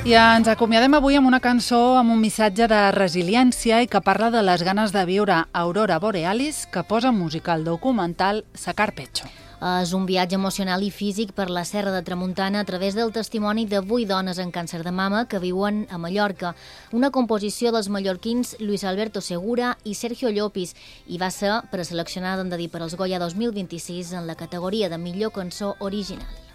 I ens acomiadem avui amb una cançó amb un missatge de resiliència i que parla de les ganes de viure Aurora Borealis, que posa música al documental Sacar Pecho. És un viatge emocional i físic per la Serra de Tramuntana a través del testimoni de 8 dones amb càncer de mama que viuen a Mallorca. Una composició dels mallorquins Luis Alberto Segura i Sergio Llopis i va ser preseleccionada, hem de dir, per als Goya 2026 en la categoria de millor cançó original.